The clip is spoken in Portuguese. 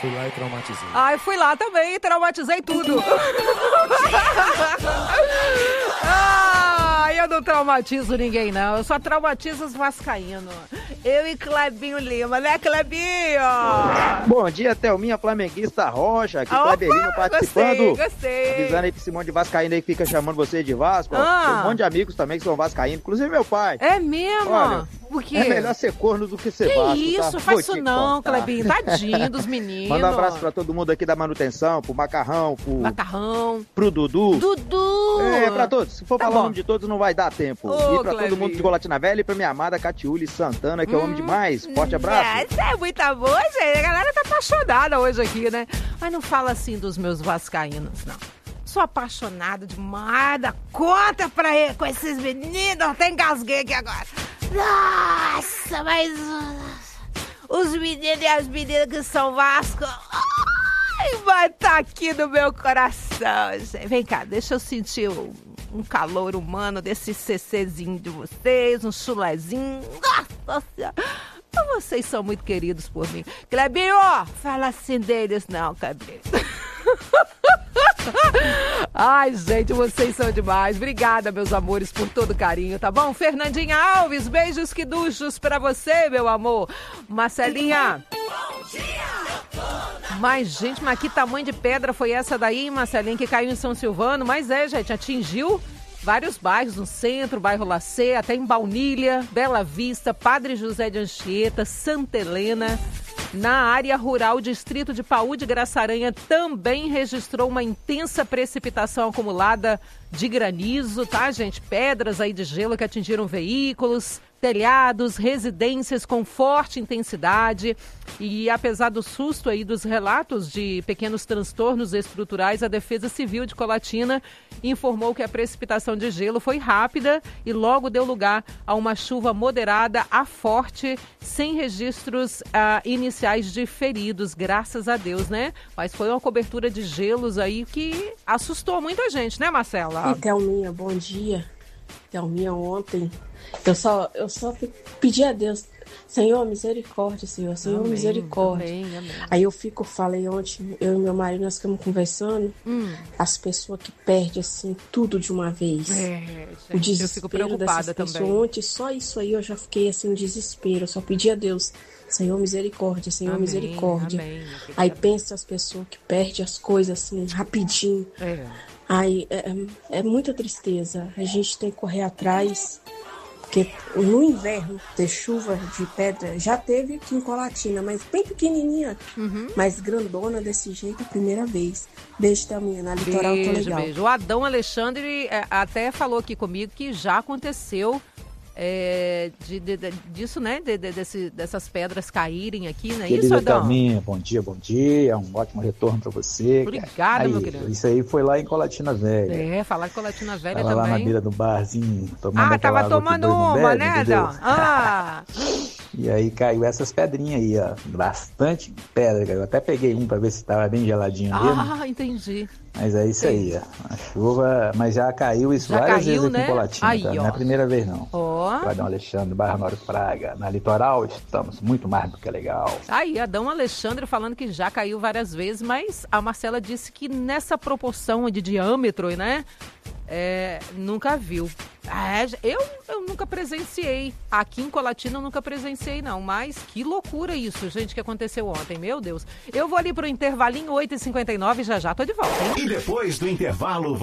Fui lá e traumatizei. Ai, fui lá também e traumatizei tudo. Eu não traumatizo ninguém, não. Eu só traumatizo os vascaínos. Eu e Clebinho Lima, né, Clebinho? Bom dia, Thelminha flamenguista Rocha, aqui Cleberino participando. Gostei. Avisando aí pra esse monte de vascaíno aí que fica chamando você de Vasco. Tem um monte de amigos também que são vascaínos, inclusive meu pai. É mesmo? Olha, o quê? É melhor ser corno do que ser que Vasco. Isso, tá? faz isso não, Clebinho. Tadinho dos meninos. Manda um abraço pra todo mundo aqui da manutenção, pro Macarrão, pro Dudu. Pra todos. Se for falar o nome de todos, não vai dar tempo. E pra todo mundo de Colatina Velha e pra minha amada Catiúli Santana, que eu amo demais. Forte abraço. Essa é muito boa, gente. A galera tá apaixonada hoje aqui, né? Mas não fala assim dos meus vascaínos, não. Sou apaixonada demais da conta com esses meninos. Até engasguei aqui agora. Nossa, mas os meninos e as meninas que são Vasco... Vai estar aqui no meu coração, gente. Vem cá, deixa eu sentir um calor humano desse CCzinho de vocês, um chulezinho. Nossa Senhora. Vocês são muito queridos por mim. Clebinho, fala assim deles não, Clebinho. Ai, gente, vocês são demais. Obrigada, meus amores, por todo o carinho, tá bom? Fernandinha Alves, beijos que duchos pra você, meu amor. Marcelinha. Bom dia! Mas, gente, mas que tamanho de pedra foi essa daí, Marcelinha, que caiu em São Silvano? Mas gente, atingiu vários bairros no centro, bairro Lacê, até em Baunilha, Bela Vista, Padre José de Anchieta, Santa Helena. Na área rural, o distrito de Paú de Graçaranha também registrou uma intensa precipitação acumulada de granizo, tá, gente? Pedras aí de gelo que atingiram veículos, telhados, residências com forte intensidade. E apesar do susto aí dos relatos de pequenos transtornos estruturais, a Defesa Civil de Colatina informou que a precipitação de gelo foi rápida e logo deu lugar a uma chuva moderada a forte, sem registros iniciais de feridos, graças a Deus, né? Mas foi uma cobertura de gelos aí que assustou muita gente, né, Marcela? E Thelminha, bom dia. Thelminha, ontem eu só pedi a Deus, Senhor, misericórdia, Senhor, Amém, misericórdia. Amém. Aí falei ontem, eu e meu marido, nós ficamos conversando, as pessoas que perdem, assim, tudo de uma vez. O desespero, eu fico preocupada também. Ontem, só isso aí eu já fiquei, assim, em desespero, eu só pedi a Deus, Senhor, misericórdia, Senhor, amém, misericórdia. Amém, aí pensa as pessoas que perdem as coisas, assim, rapidinho. Aí é muita tristeza, a gente tem que correr atrás. Porque no inverno ter chuva de pedra já teve aqui em Colatina, mas bem pequenininha, mas grandona desse jeito a primeira vez. Beijo, Thelminha, na Litoral tô legal. Beijo. O Adão Alexandre até falou aqui comigo que já aconteceu disso, né? Dessas pedras caírem aqui, né? Querida Isso, Adão? Thelminha, bom dia, um ótimo retorno pra você. Obrigada, meu querido. Isso aí foi lá em Colatina Velha. Falar de Colatina Velha tava também. Lá na beira do barzinho, tomando aquela tava água tomando que boi não uma, bebe, né, entendeu? Adão? E aí caiu essas pedrinhas aí, ó. Bastante pedra. Eu até peguei um pra ver se tava bem geladinho mesmo. Entendi. Mas é isso aí, ó. A chuva, mas já caiu isso já várias caiu, vezes né? aqui em Colatina, aí, tá? Não é a primeira vez, não. Adão Alexandre, bairro Honório Fraga. Na Litoral estamos muito mais do que legal. Aí, Adão Alexandre falando que já caiu várias vezes, mas a Marcela disse que nessa proporção de diâmetro, né? Nunca viu. Eu nunca presenciei. Aqui em Colatina eu nunca presenciei, não. Mas que loucura isso, gente, que aconteceu ontem. Meu Deus. Eu vou ali pro intervalinho 8h59 e já tô de volta, hein? E depois do intervalo...